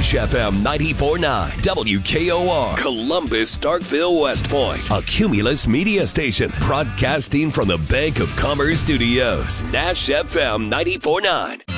Nash FM 94.9, WKOR, Columbus, Starkville, West Point. A Cumulus media station broadcasting from the Bank of Commerce Studios. Nash FM 94.9.